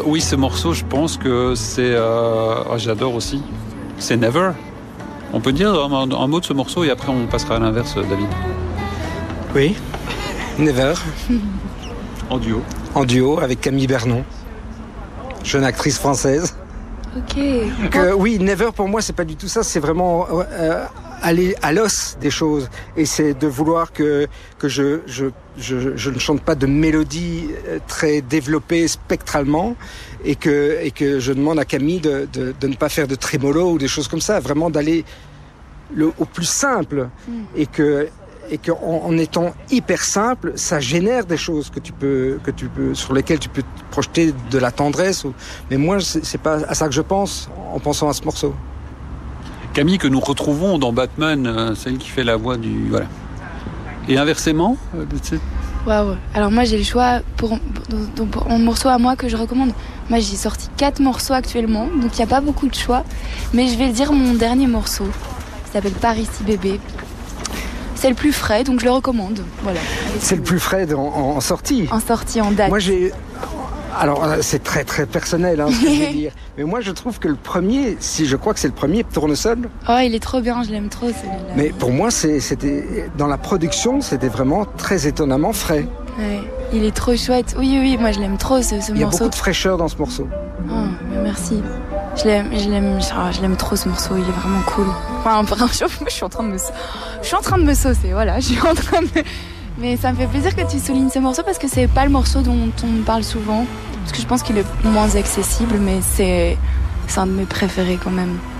Oui, ce morceau, je pense que c'est... j'adore aussi. C'est Never. On peut dire un mot de ce morceau et après on passera à l'inverse, David. Oui, Never. En duo. En duo avec Camille Bernon, jeune actrice française. Ok. Oui, Never pour moi c'est pas du tout ça, c'est vraiment aller à l'os des choses. Et c'est de vouloir que je ne chante pas de mélodie très développée spectralement et que je demande à Camille de ne pas faire de trémolo ou des choses comme ça, vraiment d'aller au plus simple et que en étant hyper simple, ça génère des choses que tu peux sur lesquelles tu peux te projeter de la tendresse. Mais moi, c'est pas à ça que je pense en pensant à ce morceau. Camille que nous retrouvons dans Batman, celle qui fait la voix du voilà. Et inversement, Waouh. Alors moi j'ai le choix pour un morceau à moi que je recommande. Moi j'ai sorti 4 morceaux actuellement, donc il n'y a pas beaucoup de choix. Mais je vais dire mon dernier morceau. Il s'appelle Par ici bébé. C'est le plus frais, donc je le recommande. Voilà. C'est le plus frais en sortie. En sortie, en date. Moi j'ai... Alors c'est très très personnel ce que je vais dire. Mais moi je trouve que le premier, si je crois que c'est le premier, Tournesol. Oh il est trop bien, je l'aime trop celui-là. Mais pour moi c'était dans la production, c'était vraiment très étonnamment frais. Ouais, il est trop chouette. Oui, moi je l'aime trop ce morceau. Il y a beaucoup de fraîcheur dans ce morceau. Oh, merci. Je l'aime trop ce morceau, il est vraiment cool. Enfin, je suis en train de me saucer, voilà. Mais ça me fait plaisir que tu soulignes ce morceau parce que c'est pas le morceau dont on parle souvent. Parce que je pense qu'il est moins accessible, mais c'est un de mes préférés quand même.